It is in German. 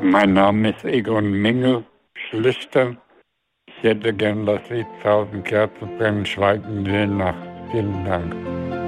Mein Name ist Egon Mengel, Schlichter. Ich hätte gern das Lied 1000 Kerzen brennen, schweigende Nacht. Vielen Dank.